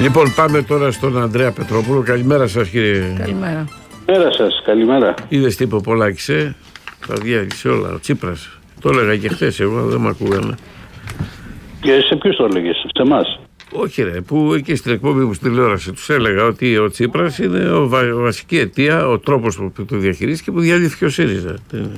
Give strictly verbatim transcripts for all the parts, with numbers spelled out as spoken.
Λοιπόν, πάμε τώρα στον Ανδρέα Πετρόπουλο. Καλημέρα σας, κύριε. Καλημέρα. Καλημέρα σας, καλημέρα. Είδες τι είπε ο Πολάκης, ε? Τα διάλυσε όλα. Ο Τσίπρας. Το έλεγα και χθες, εγώ δεν μ' ακούγανε. Και σε ποιους το έλεγες, σε εμάς? Όχι, ρε, που εκεί στην εκπομπή μου στην τηλεόραση τους έλεγα ότι ο Τσίπρας είναι ο βα... βασική αιτία, ο τρόπος που το διαχειρίστηκε και που διαλύθηκε ο ΣΥΡΙΖΑ.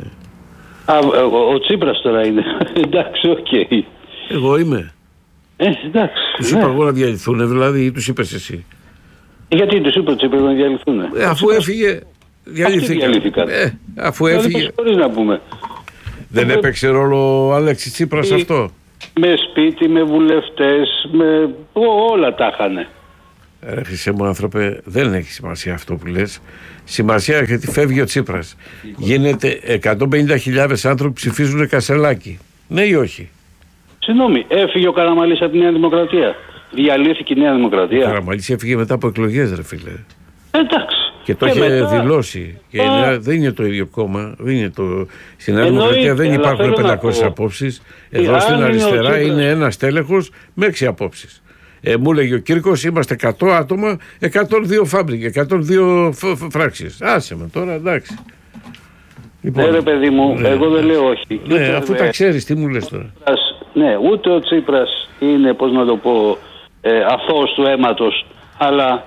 Α, ο, ο Τσίπρας τώρα είναι. Εντάξει, οκ. Okay. Εγώ είμαι. Ε, εντάξει. Τους ναι. είπα εγώ να διαλυθούν, δηλαδή, ή τους είπες εσύ? Γιατί τους είπε ο Τσίπρας να διαλυθούν? Ε, αφού έφυγε, διαλύθηκαν. Ε, αφού έφυγε. Χωρίς να πούμε. Δεν ε, έπαιξε ρόλο ο Αλέξης Τσίπρας ε, αυτό? Με σπίτι, με βουλευτές, με όλα τα είχανε. Ρε χρυσέ μου άνθρωπε, δεν έχει σημασία αυτό που λες. Σημασία έχει ότι φεύγει ο Τσίπρας. Γίνεται εκατόν πενήντα χιλιάδες άνθρωποι ψηφίζουν Κασελάκη. Ναι ή όχι? Συγγνώμη, έφυγε ο Καραμανλής από τη Νέα Δημοκρατία. Διαλύθηκε η Νέα Δημοκρατία. Ο Καραμανλής έφυγε μετά από εκλογές, ρε φίλε. Εντάξει. Και το είχε μετά δηλώσει. Και α... δεν είναι το ίδιο κόμμα. Δεν είναι το... Στην Νέα Δημοκρατία δεν υπάρχουν πεντακόσιες απόψεις. Εδώ στην αριστερά είναι, είναι ένας τέλεχος με έξι απόψεις. Ε, μου έλεγε ο Κύρκος, είμαστε εκατό άτομα, εκατόν δύο φάμπρικες, εκατόν δύο φράξεις. Άσε με τώρα, εντάξει. Λοιπόν, ναι, ρε παιδί μου, ναι, εγώ δεν λέω όχι. Ναι, ούτε, αφού τα ξέρεις, τι μου λες τώρα? Ναι, ούτε ο Τσίπρας είναι, πώς να το πω, ε, αθώος του αίματος, αλλά...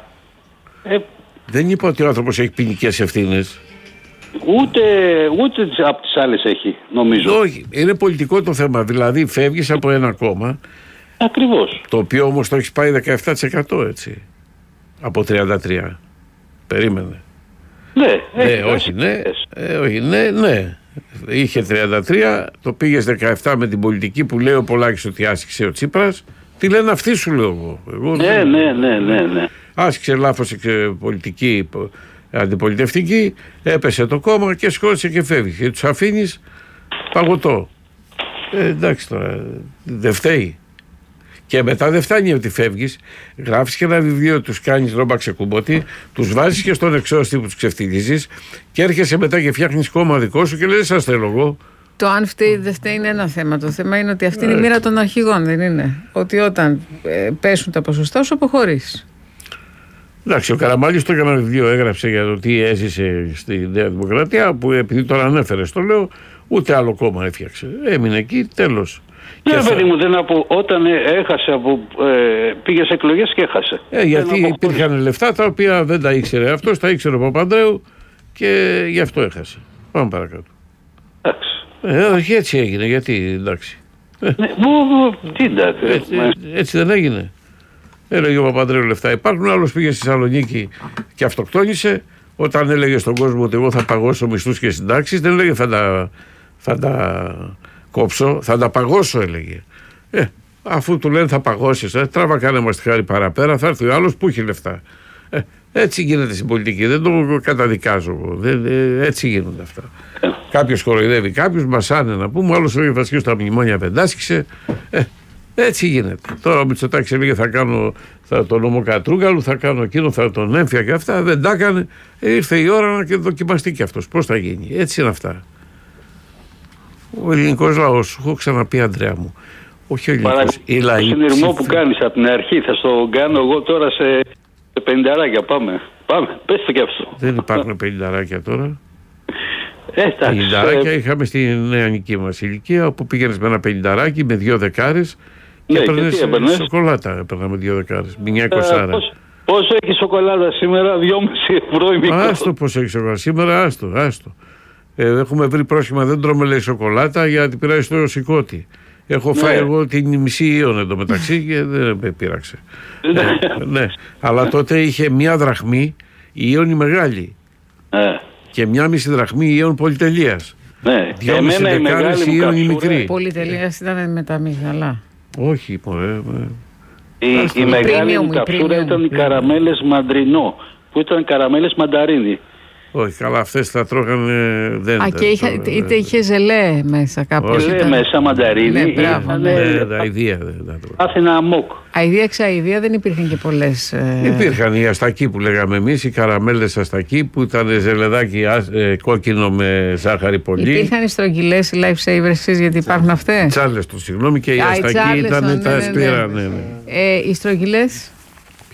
Ε, δεν είπα ότι ο άνθρωπος έχει ποινικές ευθύνες. Ούτε, ούτε από τις άλλες έχει, νομίζω. Όχι, είναι πολιτικό το θέμα. Δηλαδή φεύγεις από ένα κόμμα. Ακριβώς. Το οποίο όμως το έχεις πάει δεκαεπτά τοις εκατό, έτσι. Από τριάντα τρία. Περίμενε. Ναι, ναι, όχι, ναι, ε, όχι, ναι, ναι. Είχε τριάντα τρία, το πήγες δεκαεπτά με την πολιτική που λέει ο Πολάκης ότι άσκησε ο Τσίπρας. Τι λένε αυτοί, σου λέω εγώ. εγώ ναι, δεν... ναι, ναι, ναι, ναι. Άσκησε λάθος πολιτική, αντιπολιτευτική, έπεσε το κόμμα και σκότωσε και φεύγει. Και τους αφήνεις παγωτό. Ε, εντάξει τώρα, δεν φταίει. Και μετά δεν φτάνει ότι φεύγεις, γράφεις και ένα βιβλίο, τους κάνεις ρόμπα ξεκούμποτη, τους βάζεις και στον εξώστη που τους ξεφτιλίζεις και έρχεσαι μετά και φτιάχνεις κόμμα δικό σου και λες, σας θέλω εγώ. Το αν φταίει δεν φταίει είναι ένα θέμα. Το θέμα είναι ότι αυτή είναι η μοίρα των αρχηγών, δεν είναι? Ότι όταν ε, πέσουν τα ποσοστά σου αποχωρείς. Εντάξει, ο Καραμανλής το έκανε ένα βιβλίο, έγραψε για το τι έζησε στη Νέα Δημοκρατία, που επειδή τώρα ανέφερες το λέω, ούτε άλλο κόμμα έφτιαξε. Έμεινε εκεί, τέλος. Ναι, παιδί μου, δεν απο... όταν έχασε, από... ε, πήγε σε εκλογές και έχασε. Ε, γιατί υπήρχαν λεφτά τα οποία δεν τα ήξερε αυτός, τα ήξερε ο Παπανδρέου και γι' αυτό έχασε. Πάμε παρακάτω. Εντάξει. Ε, όχι, έτσι έγινε, γιατί, εντάξει. Ναι, βου, βου, τι εντάξει. Έτσι, έτσι δεν έγινε. Έλεγε ο Παπανδρέου λεφτά υπάρχουν, άλλος πήγε στη Θεσσαλονίκη και αυτοκτόνησε. Όταν έλεγε στον κόσμο ότι εγώ θα παγώσω μισθούς και συντάξεις, δεν έλεγε θα τα, θα τα κόψω, θα τα παγώσω, έλεγε. Ε, αφού του λένε θα παγώσεις, ε, τράβα κάνε μας τη χάρη παραπέρα, θα έρθει ο άλλος που έχει λεφτά. Ε, έτσι γίνεται στην πολιτική, δεν το καταδικάζω εγώ. Δεν, ε, έτσι γίνονται αυτά. Κάποιος κοροϊδεύει κάποιους, μασάνε να πούμε, άλλος έλεγε θα σκίσω τα μνημόνια πεντάσκησε. Ε, έτσι γίνεται. Τώρα ο Μητσοτάκης έλεγε θα κάνω θα τον νόμο Κατρούγκαλου, θα κάνω εκείνο, θα τον έμφυα και αυτά. Δεν τα έκανε. Ε, ήρθε η ώρα να δοκιμαστεί και αυτός. Πώς θα γίνει. Έτσι είναι αυτά. Ο ελληνικός λαός, σου έχω ξαναπεί, Ανδρέα μου. Όχι ο ελληνικός. Η λαή. Το συνειρμό που κάνεις από την αρχή θα στο κάνω εγώ τώρα σε, σε πενηνταράκια. Πάμε. Πάμε. Πες το και αυτό. Δεν υπάρχουν πενηνταράκια τώρα. Ε, πενηνταράκια ε... είχαμε στη νεανική μας ηλικία, όπου πήγαινες με ένα πενηνταράκι με δύο δεκάρες και ναι, έπαιρνες σοκολάτα. Έπαιρνα με δύο δεκάρες. Μια εικοσάρα. Πώς, πόσο έχει σοκολάτα σήμερα, δυόμισι ευρώ η μικρό. Άστο πόσο έχει σοκολάτα. Σήμερα άστο, άστο. Ε, έχουμε βρει πρόσχημα, δεν τρώμε λέει σοκολάτα γιατί πειράζει το σηκώτη. Έχω ναι. φάει εγώ την μισή Ιον εντωμεταξύ και δεν με πείραξε. ε, ναι. Αλλά τότε είχε μια δραχμή η Ιον η μεγάλη. Ναι. Και μια μισή δραχμή η Ιον πολυτελείας. Ναι. Δυόμιση δεκάρες η Ιον η μικρή. Πολυτελείας ήταν με τα μυγδαλά. Όχι, μωρέ. Η, η μεγάλη μου καψούρα ήταν οι καραμέλες μαντρινό, που ήταν καραμέλες μανταρίνι. Όχι, καλά, αυτές θα τρώγανε. Δεν Α, και είχε, τώρα, είτε είχε ζελέ μέσα κάπου. Ζελέ μέσα, μανταρίνι. Ναι, μπράβο. Ναι, ναι, αηδία. Άθηνα αμόκ. Αηδία, ξαηδία δεν υπήρχαν και πολλές. Ε... Υπήρχαν οι αστακοί που λέγαμε εμείς, οι καραμέλες αστακοί που ήταν ζελεδάκι ε, κόκκινο με ζάχαρη πολύ. Υπήρχαν οι στρογγυλές, οι life savers, γιατί υπάρχουν αυτές. Τσάλες του, συγγνώμη, και οι αστακοί ήταν τα σκληρά. Οι στρογγυλές.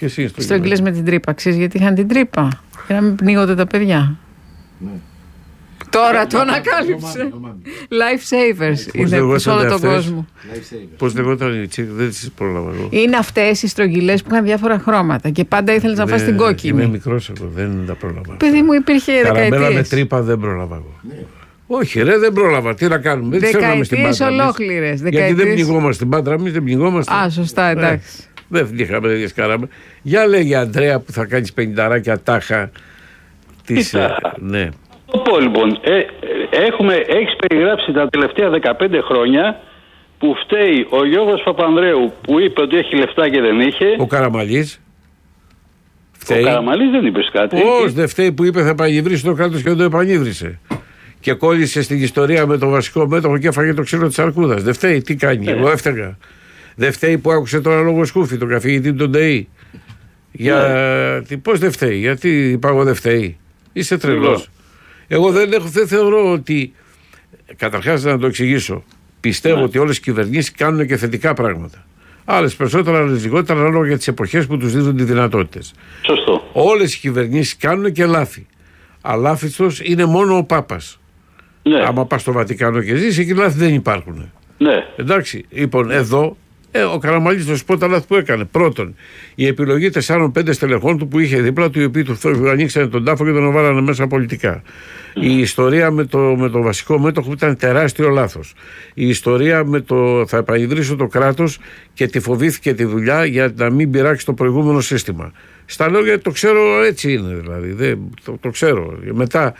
Και εσύ στρογγυλές με την τρύπα. Ξέρεις γιατί είχαν την τρύπα? Για να μην πνίγονται τα παιδιά. Ναι. Τώρα το ανακάλυψε. Life savers είναι σε όλο τον κόσμο. Πώς λεγόταν η τσίρ, δεν τις πρόλαβα εγώ. Είναι αυτές οι στρογγυλές που είχαν διάφορα χρώματα και πάντα ήθελες να φας την κόκκινη. Είμαι μικρός εγώ, δεν τα πρόλαβα. Παιδί μου, υπήρχε δεκαετίες. Καραμέλα με τρύπα δεν πρόλαβα εγώ. Όχι, ρε, δεν πρόλαβα. Τι να κάνουμε. Δεκαετίες ολόκληρες. Γιατί δεν πνιγόμαστε στην Πάτρα, εμείς δεν πνιγόμαστε. Α, σωστά, εντάξει. Δεν είχαμε τέτοιε καραμέλα. Για λέγε, Αντρέα, που θα κάνεις πενηνταράκια τάχα. Της, ναι. Το πω λοιπόν, ε, έχουμε, έχεις περιγράψει τα τελευταία δεκαπέντε χρόνια που φταίει ο Γιώργος Παπανδρέου που είπε ότι έχει λεφτά και δεν είχε. Ο Καραμαλής. Φταίει. Ο Καραμαλής δεν είπες κάτι. Πώς δεν φταίει που είπε θα επανυβρίσει το κράτος και δεν το επανύβρισε. Και κόλλησε στην ιστορία με το βασικό μέτοχο και έφαγε το ξύλο της αρκούδας. Δεν φταίει, τι κάνει, εγώ έφταιγα. Δεν φταίει που άκουσε τώρα λόγο Σκούφη, τον καθηγητή τον ΤΕΗ. Για... ναι. Πώς δεν φταίει, γιατί είπα εγώ δεν φταίει. Είσαι τρελός. Εγώ δεν, έχω, δεν θεωρώ ότι. Καταρχάς να το εξηγήσω. Πιστεύω ναι. ότι όλες οι κυβερνήσεις κάνουν και θετικά πράγματα. Άλλες περισσότερα, άλλες λιγότερα, ανάλογα για τις εποχές που τους δίνουν τις δυνατότητες. Σωστό. Όλες οι κυβερνήσεις κάνουν και λάθη. Αλάθιστος είναι μόνο ο Πάπας. Ναι. Άμα πας στο Βατικάνο και ζεις, εκεί λάθη δεν υπάρχουν. Ναι. Εντάξει, λοιπόν, εδώ. Ε, ο Καραμαλής, θα σου πω τα λάθη που έκανε. Πρώτον, η επιλογή τεσσάρων πέντε στελεχών του που είχε δίπλα του, οι οποίοι του ανοίξανε τον τάφο και τον βάλανε μέσα πολιτικά. Mm. Η ιστορία με το, με το βασικό μέτοχο ήταν τεράστιο λάθος. Η ιστορία με το θα επανειδρύσω το κράτος και τη φοβήθηκε τη δουλειά για να μην πειράξει το προηγούμενο σύστημα. Στα λόγια το ξέρω, έτσι είναι δηλαδή. Δεν, το, το ξέρω. Μετά.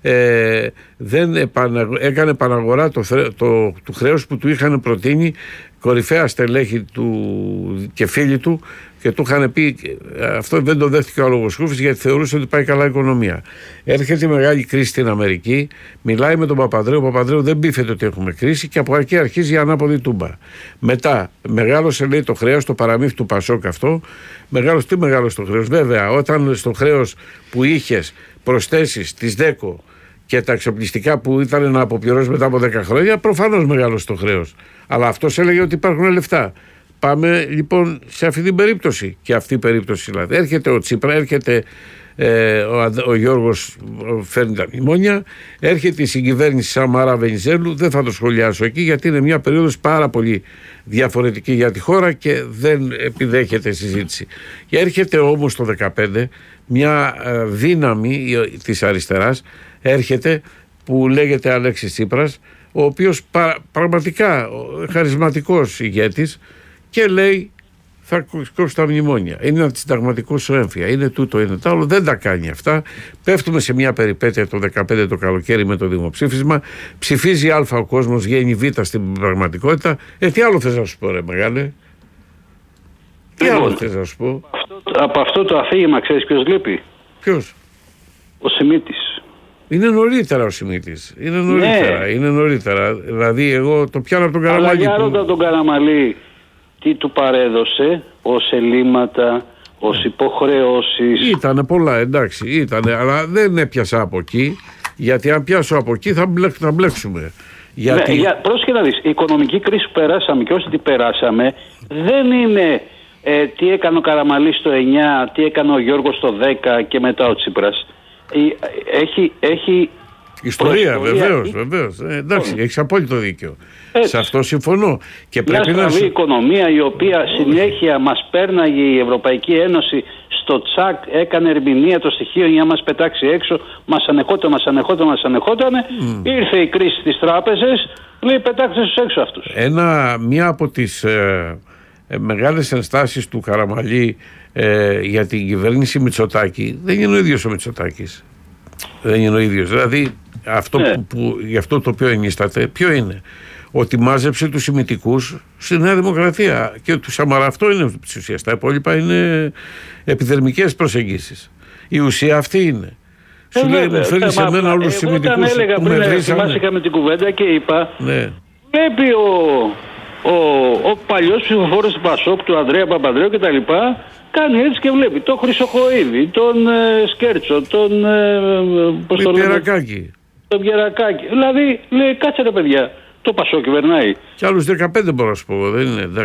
Ε, δεν επανα, έκανε επαναγορά το, το, του χρέους που του είχαν προτείνει κορυφαία στελέχη του και φίλοι του και του είχαν πει αυτό δεν το δέχτηκε ο Λογοσκούφης γιατί θεωρούσε ότι πάει καλά η οικονομία. Έρχεται η μεγάλη κρίση στην Αμερική, μιλάει με τον Παπανδρέου, ο Παπανδρέου δεν πείθεται ότι έχουμε κρίση και από εκεί αρχίζει η ανάποδη τούμπα. Μετά μεγάλωσε λέει το χρέος, το παραμύθι του Πασόκ αυτό, μεγάλωσε, τι μεγάλωσε το χρέος, βέβαια όταν στο χρέος που είχες προσθέσεις της ΔΕΚΟ και τα εξοπλιστικά που ήταν να αποπληρώσει μετά από δέκα χρόνια, προφανώς μεγάλωσε το χρέος. Αλλά αυτός έλεγε ότι υπάρχουν λεφτά. Πάμε λοιπόν σε αυτή την περίπτωση. Και αυτή η περίπτωση δηλαδή. Έρχεται ο Τσίπρα, έρχεται ε, ο, ο Γιώργος, φέρνει τα μνημόνια, έρχεται η συγκυβέρνηση Σαμαρά Βενιζέλου. Δεν θα το σχολιάσω εκεί γιατί είναι μια περίοδος πάρα πολύ διαφορετική για τη χώρα και δεν επιδέχεται συζήτηση. Και έρχεται όμως το δεκαπέντε μια ε, δύναμη της αριστεράς. Έρχεται που λέγεται Αλέξης Τσίπρας, ο οποίος πα, πραγματικά χαρισματικός ηγέτης και λέει θα κόψει τα μνημόνια. Είναι αντισυνταγματικό σου έμφυα. Είναι τούτο, είναι τ' άλλο. Δεν τα κάνει αυτά. Πέφτουμε σε μια περιπέτεια το δεκαπέντε το καλοκαίρι με το δημοψήφισμα. Ψηφίζει Α ο κόσμος, βγαίνει Β στην πραγματικότητα. Ε, τι άλλο θες να σου πω, ρε μεγάλε. Τι άλλο θες να σου πω. Αυτό, από αυτό το αφήγημα ξέρεις ποιος λείπει. Ποιος? Ο Σιμίτης. Είναι νωρίτερα ο Σιμίτης. Είναι νωρίτερα. Ναι. Είναι νωρίτερα. Δηλαδή, εγώ το πιάνω από τον Καραμαλή. Αλλά για ρώτα τον Καραμαλή, τι του παρέδωσε ως ελλείμματα, ως υποχρεώσεις. Ήτανε πολλά, εντάξει. Ήτανε, αλλά δεν έπιασα από εκεί. Γιατί αν πιάσω από εκεί θα, μπλεκ, θα μπλέξουμε. Γιατί... Ναι, για, πρόσεχε να δεις. Η οικονομική κρίση που περάσαμε και όσοι την περάσαμε δεν είναι ε, τι έκανε ο Καραμαλής το εννιά, τι έκανε ο Γιώργος το δέκα και μετά ο Τσίπρας. Έχει, έχει ιστορία, βεβαίως, βεβαίως. Ε, εντάξει, έχεις απόλυτο δίκιο. Έτσι. Σε αυτό συμφωνώ. Και μια πρέπει στραβή να... οικονομία η οποία συνέχεια μας πέρναγε η Ευρωπαϊκή Ένωση στο τσακ, έκανε ερμηνεία το στοιχείο για να μας πετάξει έξω, μας ανεχόταν, μας ανεχόταν, μας ανεχόταν. Mm. Ήρθε η κρίση στις τράπεζες, λέει πετάξτε στους έξω αυτούς. Ένα, μία από τις ε, ε, μεγάλες ενστάσεις του Καραμαλή ε, για την κυβέρνηση Μητσοτάκη δεν είναι ο ίδιος ο Μητσοτάκης. Δεν είναι ο ίδιος. Δηλαδή αυτό ναι. που, που, για αυτό το οποίο ενίσταται ποιο είναι? Ότι μάζεψε τους ημιτικούς στη Νέα Δημοκρατία και του Σαμαρά. Αυτό είναι της ουσίας. Τα υπόλοιπα είναι επιδερμικές προσεγγίσεις. Η ουσία αυτή είναι. Ε, Σου λέει, μου φέρνει σε μένα όλους τους ημιτικούς που με βρήσανε. Εγώ είχαμε την κουβέντα και είπα ναι. Πρέπει ο, ο, ο παλιός ψηφοφόρος του Πασόκ, του Ανδρέα Παπανδρέου και τα λοιπά, κάνει έτσι και βλέπει τον Χρυσοχοΐδη, τον ε, Σκέρτσο, τον ε, τον Πιερακάκη. Τον Πιερακάκη. Δηλαδή λέει κάτσε ρε παιδιά. Το Πασόκ κυβερνάει. Και άλλους δεκαπέντε μπορώ να σου πω, δεν είναι εντάξει.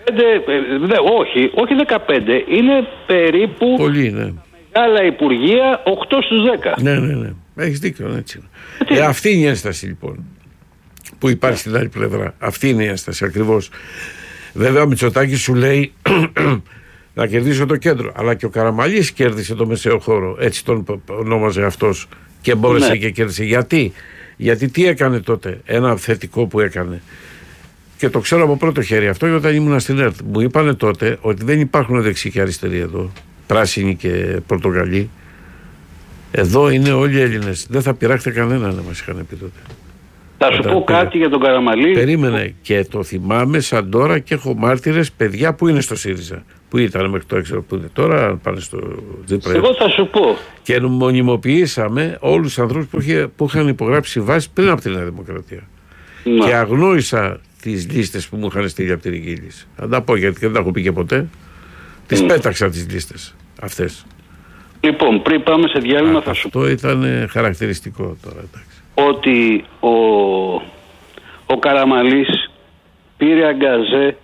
δε, όχι, όχι δεκαπέντε, είναι περίπου. Πολύ, ναι. Άλλα υπουργεία οκτώ στους δέκα. Ναι, ναι, ναι. Έχεις δίκιο, έτσι. Ε, αυτή είναι η ένσταση λοιπόν που υπάρχει στην άλλη πλευρά. Αυτή είναι η ένσταση ακριβώς. Βέβαια ο Μητσοτάκης σου λέει να κερδίσω το κέντρο. Αλλά και ο Καραμανλής κέρδισε το μεσαίο χώρο. Έτσι τον ονόμαζε αυτός. Και μπόρεσε ναι. και κέρδισε. Γιατί? Γιατί τι έκανε τότε? Ένα θετικό που έκανε. Και το ξέρω από πρώτο χέρι αυτό, όταν ήμουν στην ΕΡΤ. Μου είπανε τότε ότι δεν υπάρχουν δεξιοί και αριστεροί εδώ. Πράσινοι και Πορτογαλοί. Εδώ είναι όλοι οι Έλληνες. Δεν θα πειράχτε κανένα να μας είχαν πει τότε. Θα σου πω κάτι για τον Καραμανλή. Περίμενε και το θυμάμαι σαν τώρα και έχω μάρτυρες παιδιά που είναι στο ΣΥΡΙΖΑ. Που ήταν μέχρι το έξω που είναι τώρα, πάνε στο Τζίπρα. Εγώ θα σου πω. Και μονιμοποιήσαμε όλους τους ανθρώπους που, είχε, που είχαν υπογράψει συμβάσεις πριν από τη Νέα Δημοκρατία. Να. Και αγνόησα τις λίστες που μου είχαν στείλει από τη Ρική Λύση. Θα τα πω γιατί δεν τα έχω πει και ποτέ. Τις mm. πέταξα τις λίστες αυτές. Λοιπόν, πριν πάμε σε διάλειμμα, θα σου πω. Αυτό ήταν χαρακτηριστικό τώρα, εντάξει. Ότι ο, ο Καραμανλής πήρε αγκαζέ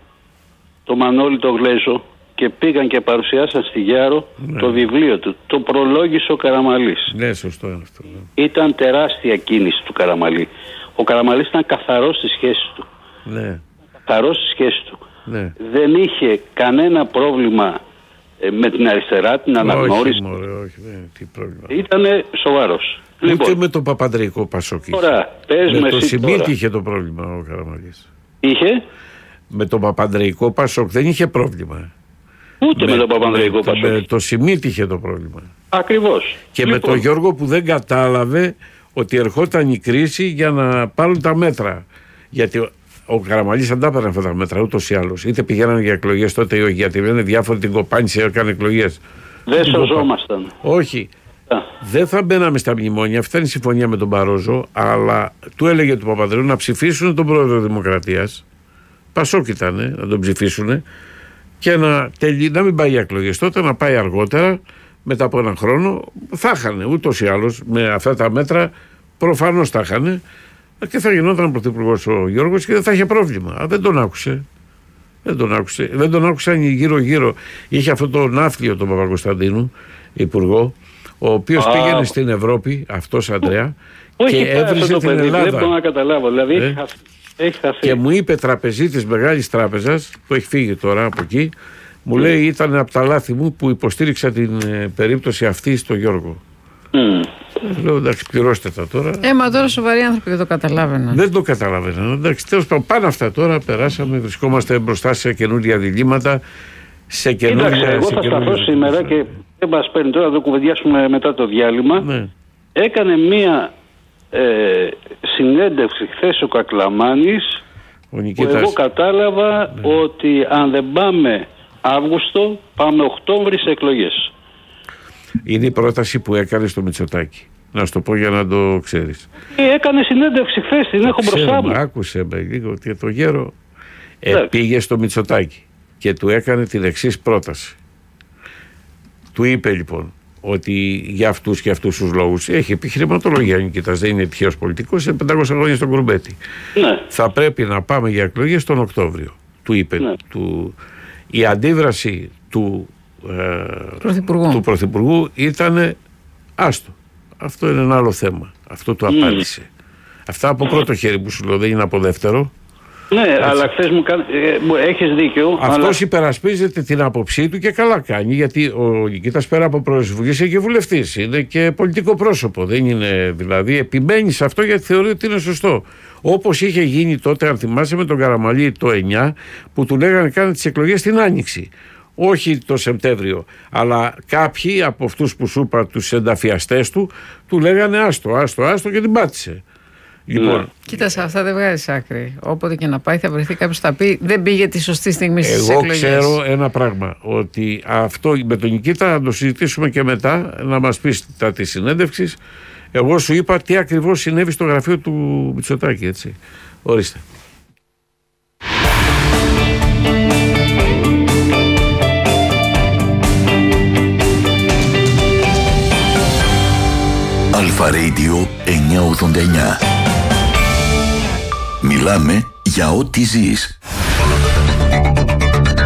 το Μανώλη το Γλέζο και πήγαν και παρουσιάσαν στη Γιάρο ναι. το βιβλίο του. Το προλόγησε ο Καραμανλής. Ναι, σωστό είναι αυτό. Ναι. Ήταν τεράστια κίνηση του Καραμανλή. Ο Καραμανλής ήταν καθαρός στη σχέση του. Ναι. Καθαρός στη σχέση του. Ναι. Δεν είχε κανένα πρόβλημα ε, με την αριστερά, την αναγνώριση. Όχι, μωρέ, όχι, ναι, τι πρόβλημα. Ήτανε σοβαρός. Ούτε Λοιπόν, με το Παπανδρεϊκό Πασόκ. Τώρα, πες με με το εσύ Σιμίτη τώρα. είχε το πρόβλημα ο Καραμανλής. Είχε. Με το Παπανδρεϊκό Πασόκ δεν είχε πρόβλημα. Ούτε με, με το Παπανδρεϊκό με, Πασόκ. Με το Σιμίτη είχε το πρόβλημα. Ακριβώς. Και λοιπόν. με τον Γιώργο που δεν κατάλαβε ότι ερχόταν η κρίση για να πάρουν τα μέτρα. Γιατί ο Καραμανλής δεν τα έπαιρνε αυτά τα μέτρα ούτως ή άλλως. Είτε πηγαίνανε για εκλογές τότε ή όχι. Γιατί λένε διάφοροι την κοπάνισε, έκανε εκλογές. Δεν σωζόμασταν. Όχι. Α. Δεν θα μπαίναμε στα μνημόνια. Αυτή ήταν η συμφωνία με τον Μπαρόζο. Αλλά του έλεγε του Παπανδρέου να ψηφίσουν τον πρόεδρο Δημοκρατίας. Πασόκ ήταν να τον ψηφίσουν. Και να, τελει... να μην πάει για εκλογές τότε, να πάει αργότερα. Μετά από έναν χρόνο θα είχαν ούτως ή άλλως με αυτά τα μέτρα. Προφανώς τα είχαν. Και θα γινόταν πρωθυπουργός ο Γιώργος και δεν θα είχε πρόβλημα. Α, δεν τον άκουσε. Δεν τον άκουσε. Δεν τον άκουσαν γύρω-γύρω. Είχε αυτό το ναύλιο τον Παπακοσταντίνου, υπουργό, ο οποίος ah. πήγαινε στην Ευρώπη, αυτός Αντρέα, oh. και έβριζε την παιδί, Ελλάδα. Δεν μπορώ να καταλάβω. Δηλαδή ε? έχει χαθεί. Και μου είπε τραπεζίτης μεγάλης τράπεζας, που έχει φύγει τώρα από εκεί, μου mm. λέει ήταν από τα λάθη μου που υποστήριξα την ε, περίπτωση αυτή στο Γιώργο. Mm. Λέω εντάξει, πληρώστε τα τώρα. Ε, μα τώρα σοβαροί άνθρωποι δεν το καταλάβαιναν. Δεν το καταλάβαιναν. Εντάξει, τέλος πάντων, πάνω αυτά τώρα περάσαμε, βρισκόμαστε μπροστά σε καινούργια διλήμματα. Σε καινούργια. Εντάξει, εγώ θα σταθώ σήμερα και δεν μας παίρνει τώρα να το κουβεντιάσουμε μετά το διάλειμμα. Ναι. Έκανε μία ε, συνέντευξη χθες ο Κακλαμάνης που εγώ κατάλαβα ναι. ότι αν δεν πάμε Αύγουστο, πάμε Οκτώβρη σε εκλογές. Είναι η πρόταση που έκανε στο Μητσοτάκη. Να σου το πω για να το ξέρεις. Έκανε συνέντευξη χθες, την έχω Ξέρω, μπροστά μου. Άκουσε με λίγο ότι το γέρο ε, πήγε στο Μητσοτάκη και του έκανε την εξής πρόταση. Του είπε λοιπόν ότι για αυτούς και αυτούς τους λόγους έχει επιχειρηματολογία. Νικήτας δεν είναι τυχαίος πολιτικός, είναι πεντακόσια χρόνια στον Κουρμπέτη. Ναι. Θα πρέπει να πάμε για εκλογές τον Οκτώβριο. Του είπε. Ναι. Του... Η αντίδραση του Ε, Πρωθυπουργού. του Πρωθυπουργού ήταν άστο. Αυτό είναι ένα άλλο θέμα. Αυτό του απάντησε. Mm. Αυτά από πρώτο χέρι που σου λέω, δεν είναι από δεύτερο. Ναι, έτσι. Αλλά χθες μου, μου έχεις δίκιο. Αυτός αλλά... υπερασπίζεται την άποψή του και καλά κάνει, γιατί ο Νικήτας πέρα από πρόεδρος Βουλής είναι και βουλευτής. Είναι και πολιτικό πρόσωπο. Δεν είναι δηλαδή, επιμένει σε αυτό γιατί θεωρεί ότι είναι σωστό. Όπως είχε γίνει τότε, αν θυμάσαι, με τον Καραμανλή το εννιά, που του λέγανε κάνε τις εκλογές την Άνοιξη. Όχι το Σεπτέμβριο, αλλά κάποιοι από αυτούς που σου είπα, τους ενταφιαστές του, του λέγανε άστο, άστο, άστο και την πάτησε. Λοιπόν, ναι. Κοίτα, σε αυτά δεν βγάζει άκρη. Όποτε και να πάει, θα βρεθεί κάποιος που θα πει δεν πήγε τη σωστή στιγμή στις εκλογές. Εγώ ξέρω ένα πράγμα, ότι αυτό με τον Νικήτα να το συζητήσουμε και μετά, να μας πεις τα της συνέντευξης. Εγώ σου είπα τι ακριβώς συνέβη στο γραφείο του Μητσοτάκη, έτσι. Ορίστε. Αλφα Radio εννιακόσια ογδόντα εννιά. Μιλάμε για ό,τι ζεις.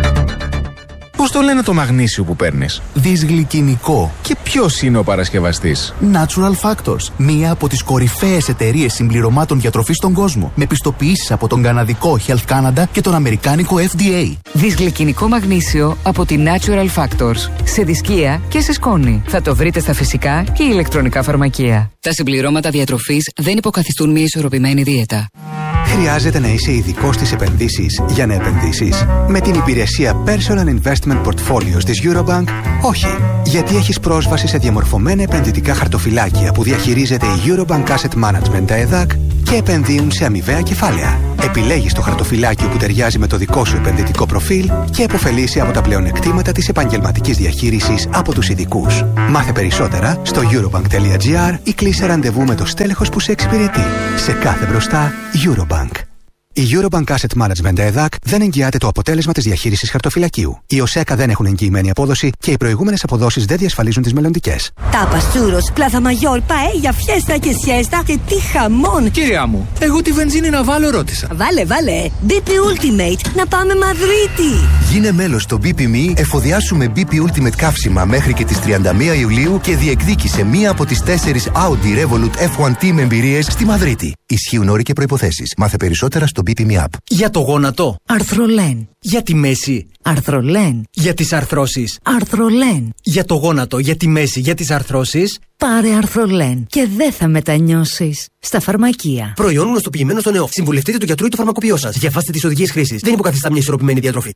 Πώς το λένε το μαγνήσιο που παίρνεις? Δυσγλυκινικό. Και ποιος είναι ο παρασκευαστής? Natural Factors. Μία από τις κορυφαίες εταιρείες συμπληρωμάτων διατροφής στον κόσμο. Με πιστοποιήσεις από τον καναδικό Health Canada και τον αμερικάνικο F D A. Δυσγλυκινικό μαγνήσιο από τη Natural Factors. Σε δισκία και σε σκόνη. Θα το βρείτε στα φυσικά και ηλεκτρονικά φαρμακεία. Τα συμπληρώματα διατροφής δεν υποκαθιστούν μια ισορροπημένη δίαιτα. Χρειάζεται να είσαι ειδικός στις επενδύσεις για να επενδύσεις? Με την υπηρεσία Personal Investment Portfolios της Eurobank, όχι. Γιατί έχεις πρόσβαση σε διαμορφωμένα επενδυτικά χαρτοφυλάκια που διαχειρίζεται η Eurobank Asset Management ΕΕ Δ Α Κ και επενδύουν σε αμοιβαία κεφάλαια. Επιλέγεις το χαρτοφυλάκιο που ταιριάζει με το δικό σου επενδυτικό προφίλ και επωφελείσαι από τα πλεονεκτήματα της επαγγελματικής διαχείρισης από τους ειδικούς. Μάθε περισσότερα στο eurobank.gr ή κλείσε ραντεβού με το στέλεχος που σε εξυπηρετεί. Σε κάθε μπροστά, Eurobank. Η Eurobank Asset Management ΕΕ Δ Α Κ δεν εγγυάται το αποτέλεσμα της διαχείρισης χαρτοφυλακίου. Οι ΟΣΕΚΑ δεν έχουν εγγυημένη απόδοση και οι προηγούμενες αποδόσεις δεν διασφαλίζουν τις μελλοντικές. Τάπας, τσούρος, πλάθα μαγιόρ, παέλια, φιέστα και σιέστα και τι χαμόν! Κυρία μου, εγώ τη βενζίνη να βάλω ρώτησα. Βάλε, βάλε! μπι πι Ultimate, να πάμε Μαδρίτη! Γίνε μέλος στο μπι πι εμ ι, εφοδιάσου με μπι πι Ultimate καύσιμα μέχρι και τις τριάντα μία Ιουλίου και διεκδίκησε μία από τις τέσσερις Audi Revolut εφ ουάν τι με εμπειρίες στη Μαδρίτη. Ισχύουν όροι και προϋποθέσεις. Μάθε περισσότερα στο μπι πι εμ ι App. Για το γόνατο, Αρθρολέν. Για τη μέση, Αρθρολέν. Για τις αρθρώσεις, Αρθρολέν. Για το γόνατο, για τη μέση, για τις αρθρώσεις, πάρε Αρθρολέν και δεν θα μετανιώσεις. Στα φαρμακεία. Προϊόν γνωστοποιημένο στον ΕΟΦ. Συμβουλευτείτε του γιατρού ή του φαρμακοποιό σας. Διαβάστε τις οδηγίες χρήσης. Δεν υποκαθιστά μια ισορροπημένη διατροφή.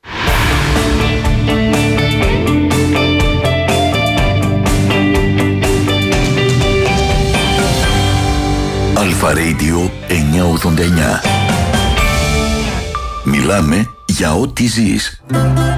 Αλφα Radio εννιακόσια ογδόντα εννιά. Μιλάμε για ό,τι ζεις.